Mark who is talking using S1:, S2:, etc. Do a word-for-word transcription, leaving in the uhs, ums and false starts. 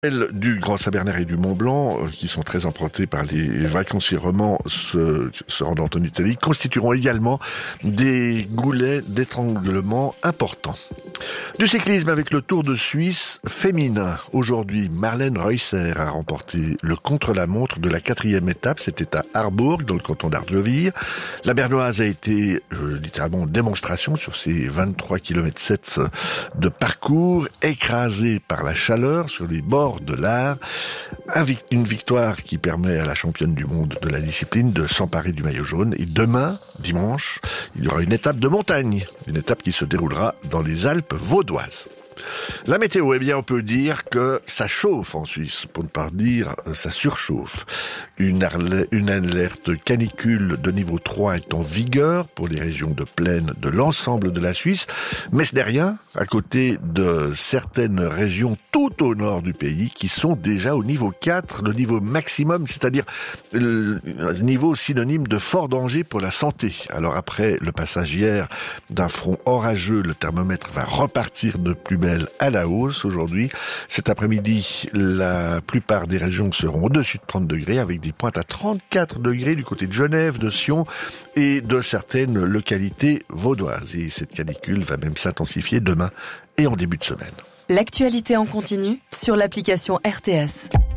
S1: Du Grand Saint-Bernard et du Mont-Blanc, euh, qui sont très empruntés par les vacanciers romans se, se rendant en Italie, constitueront également des goulets d'étranglement importants. Du cyclisme avec le Tour de Suisse féminin. Aujourd'hui, Marlène Reusser a remporté le contre-la-montre de la quatrième étape. C'était à Harburg, dans le canton d'Ardeville. La Bernoise a été euh, littéralement en démonstration sur ses vingt-trois kilomètres sept de parcours, écrasée par la chaleur sur les bords de l'Ar. Une victoire qui permet à la championne du monde de la discipline de s'emparer du maillot jaune. Et demain, dimanche, il y aura une étape de montagne. Une étape qui se déroulera dans les Alpes vaudoises. La météo, eh bien, on peut dire que ça chauffe en Suisse, pour ne pas dire ça surchauffe. Une, arle- une alerte canicule de niveau trois est en vigueur pour les régions de plaine de l'ensemble de la Suisse, mais ce n'est rien à côté de certaines régions tout au nord du pays qui sont déjà au niveau quatre, le niveau maximum, c'est-à-dire le niveau synonyme de fort danger pour la santé. Alors après le passage hier d'un front orageux, le thermomètre va repartir de plus belle à la hausse aujourd'hui. Cet après-midi, la plupart des régions seront au-dessus de trente degrés avec des pointes à trente-quatre degrés du côté de Genève, de Sion et de certaines localités vaudoises. Et cette canicule va même s'intensifier demain et en début de semaine.
S2: L'actualité en continu sur l'application R T S.